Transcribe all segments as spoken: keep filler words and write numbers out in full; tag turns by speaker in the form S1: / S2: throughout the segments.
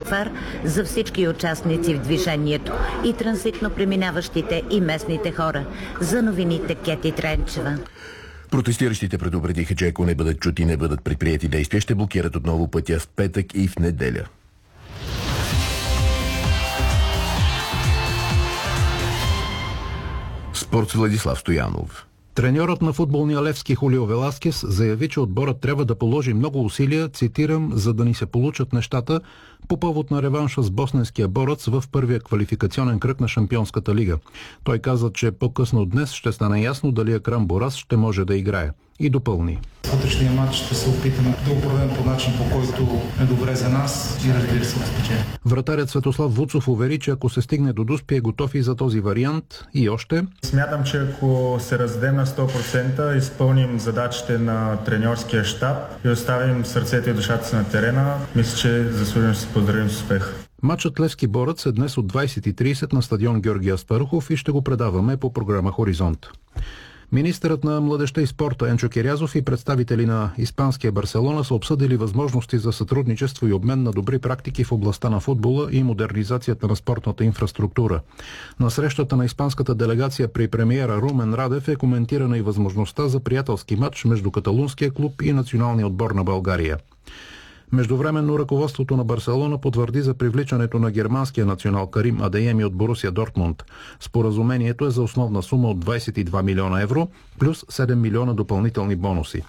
S1: шофьор за всички участници в движението, и транзитно преминаващите, и местните хора. За новините Кети Тренчева.
S2: Протестиращите предупредиха, че ако не бъдат чути и не бъдат предприети действия, ще блокират отново пътя в петък и в неделя. Спорт с Владислав Стоянов.
S3: Треньорът на футболния Левски Хулио Веласкес заяви, че отборът трябва да положи много усилия, цитирам, за да ни се получат нещата по повод на реванша с босненския борец в първия квалификационен кръг на Шампионската лига. Той каза, че по-късно днес ще стане ясно дали Екрам Борас ще може да играе. И допълни.
S4: В утрешния матч ще се опитаме да оправим по начин, по който е добре за нас и разбира се да спечелим.
S3: Вратарят Светослав Вуцов увери, че ако се стигне до Дуспи, е готов и за този вариант. И още.
S5: Смятам, че ако се раздадем на сто процента, изпълним задачите на треньорския щаб и оставим сърцето и душата си на терена, мисля, че заслужено ще се поздравим с успех.
S3: Матчът Левски борец е днес от двайсет и трийсет на стадион Георги Аспарухов и ще го предаваме по програма Хоризонт. Министърът на младежта и спорта Енчо Кирязов и представители на испанския Барселона са обсъдили възможности за сътрудничество и обмен на добри практики в областта на футбола и модернизацията на спортната инфраструктура. На срещата на испанската делегация при премиера Румен Радев е коментирана и възможността за приятелски матч между каталунския клуб и националния отбор на България. Междувременно ръководството на Барселона потвърди за привличането на германския национал Карим Адееми от Борусия Дортмунд. Споразумението е за основна сума от двайсет и два милиона евро, плюс седем милиона допълнителни бонуси.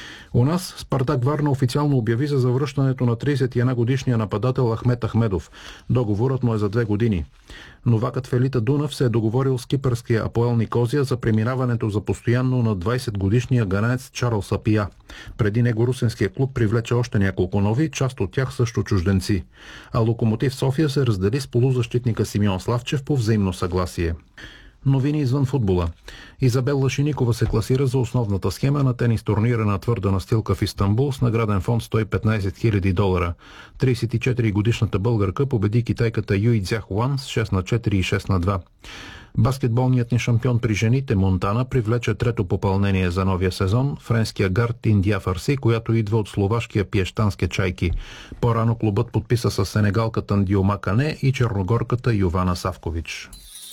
S3: У нас Спартак Варна официално обяви за завръщането на трийсет и една годишния нападател Ахмет Ахмедов. Договорът му е за две години. Новакът Фелита Дунав се е договорил с кипърския Апоел Никозия за преминаването за постоянно на двайсет годишния ганеец Чарлз Апия. Преди него русенския клуб привлече още няколко нови, част от тях също чужденци. А Локомотив София се раздели с полузащитника Симеон Славчев по взаимно съгласие. Новини извън футбола. Изабел Лашиникова се класира за основната схема на тенис турнира на твърда настилка в Истанбул с награден фонд сто и петнайсет хиляди долара. трийсет и четири годишната българка победи китайката Юй Цзях Уан с шест на четири и шест на два. Баскетболният ни шампион при жените Монтана привлече трето попълнение за новия сезон, френския гард Индия Фарси, която идва от словашкия Пиещански Чайки. По-рано клубът подписа с сенегалката Ндиома Кане и черногорката Йована Савкович.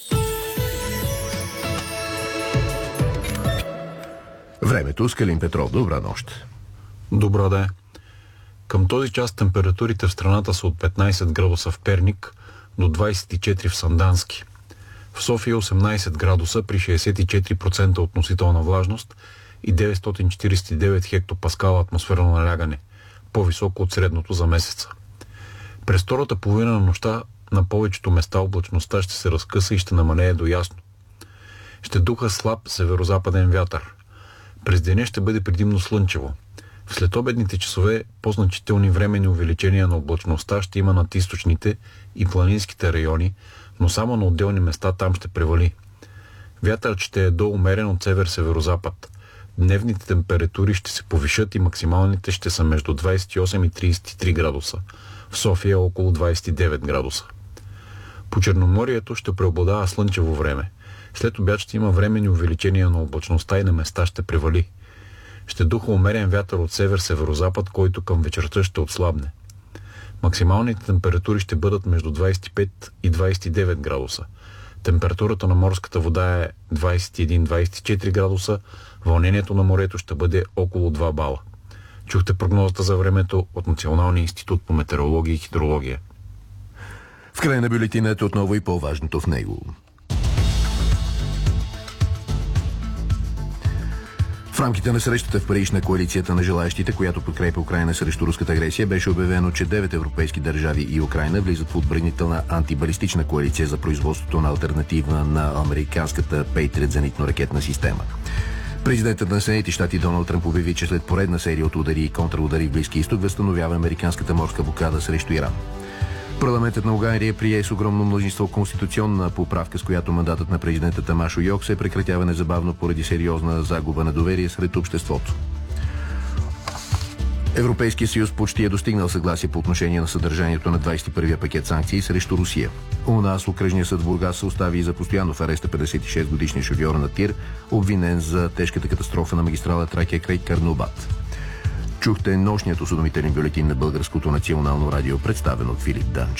S2: Времето с Калин Петров. Добра нощ.
S6: Добра да е. Към този час температурите в страната са от петнайсет градуса в Перник до двайсет и четири в Сандански. В София осемнайсет градуса при шейсет и четири процента относителна влажност и деветстотин четирийсет и девет хектопаскала атмосферно налягане, по-високо от средното за месеца. През втората половина на нощта на повечето места облачността ще се разкъса и ще намалее до ясно. Ще духа слаб северозападен вятър. През деня ще бъде предимно слънчево. В следобедните часове по-значителни временни увеличения на облачността ще има над източните и планинските райони, но само на отделни места там ще превали. Вятърът ще е до умерен от север-северозапад. Дневните температури ще се повишат и максималните ще са между двайсет и осем и трийсет и три градуса. В София около двайсет и девет градуса. По Черноморието ще преобладава слънчево време. След обяд ще има временни увеличения на облачността и на места ще превали. Ще духа умерен вятър от север-северозапад, който към вечерта ще отслабне. Максималните температури ще бъдат между двайсет и пет и двайсет и девет градуса. Температурата на морската вода е двайсет и един до двайсет и четири градуса, вълнението на морето ще бъде около два бала. Чухте прогнозата за времето от Националния институт по метеорология и хидрология.
S2: В края на бюлетината отново и по-важното в него. В рамките на срещата в Париж на коалицията на желаящите, която подкрепя Украйна срещу руската агресия, беше обявено, че девет европейски държави и Украйна влизат в отбранителна антибалистична коалиция за производството на алтернатива на американската Patriot зенитно-ракетна система. Президентът на Съединените щати Доналд Тръмп обяви, че след поредна серия от удари и контраудари в Близки изток възстановява американската морска блокада срещу Иран. Парламентът на Унгария прие с огромно мнозинство конституционна поправка, с която мандатът на президента Тамашо Йок се прекратява незабавно поради сериозна загуба на доверие сред обществото. Европейския съюз почти е достигнал съгласие по отношение на съдържанието на двайсет и първия пакет санкции срещу Русия. У нас окръжният съд в Бургас се остави за постоянно в ареста петдесет и шест годишния шофьор на тир, обвинен за тежката катастрофа на магистрала Тракия край Карнобат. Чухте нощният осведомителен бюлетин на Българското национално радио, представен от Филип Данчев.